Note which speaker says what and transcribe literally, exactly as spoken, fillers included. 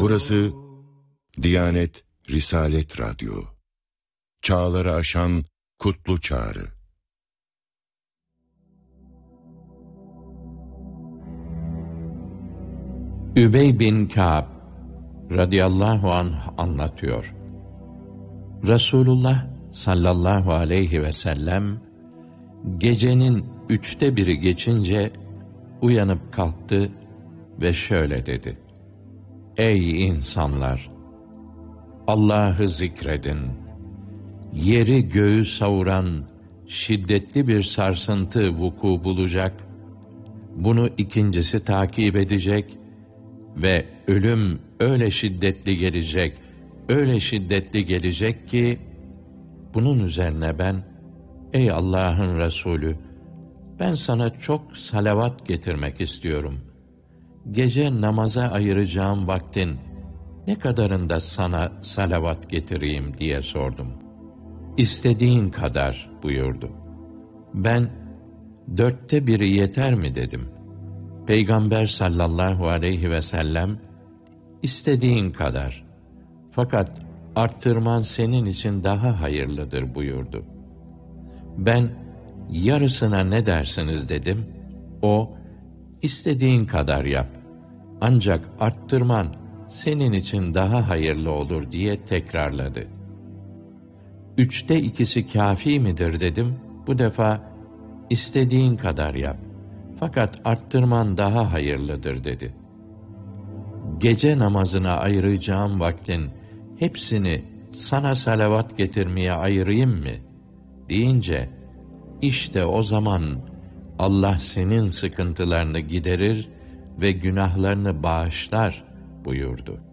Speaker 1: Burası Diyanet Risalet Radyo. Çağları aşan kutlu çağrı.
Speaker 2: Übey bin Kâb radıyallahu anh anlatıyor. Resulullah sallallahu aleyhi ve sellem gecenin üçte biri geçince uyanıp kalktı ve şöyle dedi: Ey insanlar! Allah'ı zikredin. Yeri göğü savuran şiddetli bir sarsıntı vuku bulacak. Bunu ikincisi takip edecek ve ölüm öyle şiddetli gelecek, öyle şiddetli gelecek ki, bunun üzerine ben, ey Allah'ın Resulü, ben sana çok salavat getirmek istiyorum. Gece namaza ayıracağım vaktin ne kadarında sana salavat getireyim diye sordum. İstediğin kadar buyurdu. Ben, dörtte biri yeter mi dedim. Peygamber sallallahu aleyhi ve sellem, istediğin kadar, fakat arttırman senin için daha hayırlıdır buyurdu. Ben, yarısına ne dersiniz dedim. O, istediğin kadar yap, ancak arttırman senin için daha hayırlı olur diye tekrarladı. Üçte ikisi kâfi midir dedim. Bu defa, istediğin kadar yap, fakat arttırman daha hayırlıdır dedi. Gece namazına ayıracağım vaktin hepsini sana salavat getirmeye ayırayım mı deyince, işte o zaman Allah senin sıkıntılarını giderir ve günahlarını bağışlar buyurdu.